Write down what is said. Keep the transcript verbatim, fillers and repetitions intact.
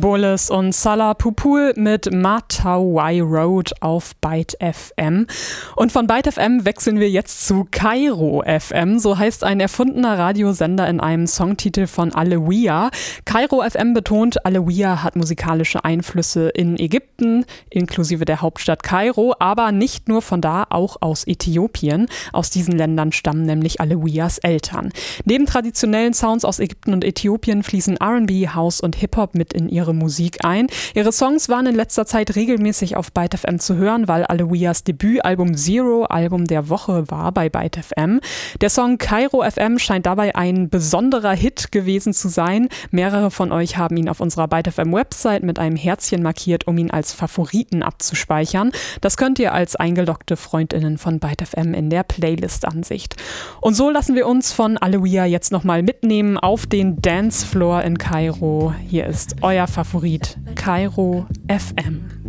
Bullis und Salah Pupul mit Matawai Road auf Byte F M. Und von Byte F M wechseln wir jetzt zu Kairo F M. So heißt ein erfundener Radiosender in einem Songtitel von Alawiya. Kairo F M betont, Alawiya hat musikalische Einflüsse in Ägypten, inklusive der Hauptstadt Kairo, aber nicht nur von da, auch aus Äthiopien. Aus diesen Ländern stammen nämlich Alawiyas Eltern. Neben traditionellen Sounds aus Ägypten und Äthiopien fließen R and B, House und Hip-Hop mit in ihre Musik ein. Ihre Songs waren in letzter Zeit regelmäßig auf Byte F M zu hören, weil Alawiyas Debütalbum Zero Album der Woche war bei Byte F M. Der Song Kairo F M scheint dabei ein besonderer Hit gewesen zu sein. Mehrere von euch haben ihn auf unserer Byte F M Website mit einem Herzchen markiert, um ihn als Favoriten abzuspeichern. Das könnt ihr als eingeloggte FreundInnen von Byte F M in der Playlist-Ansicht. Und so lassen wir uns von Alawiya jetzt nochmal mitnehmen auf den Dancefloor in Kairo. Hier ist euer Favorit Kairo F M.